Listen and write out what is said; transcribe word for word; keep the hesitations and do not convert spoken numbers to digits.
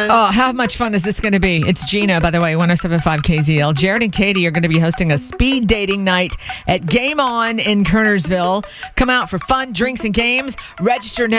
fun. Oh, how much fun is this going to be? It's Gina, by the way, one oh seven point five K Z L. Jared and Katie are going to be hosting a speed dating night at Game On in Kernersville. Come out for fun, drinks, and games. Register now.